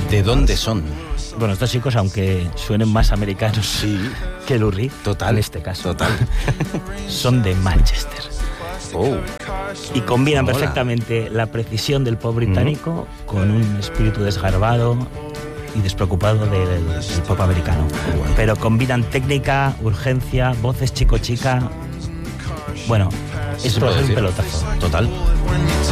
¿De dónde son? Bueno, estos chicos, aunque suenen más americanos Sí. que Lou Reed, Total. en este caso, Total. son de Manchester. Oh. Y combinan Mola. perfectamente la precisión del pop británico con un espíritu desgarbado y despreocupado del pop americano. Bueno. Pero combinan técnica, urgencia, voces chico-chica. Bueno, Sí, se esto puede es un decir. pelotazo. Total.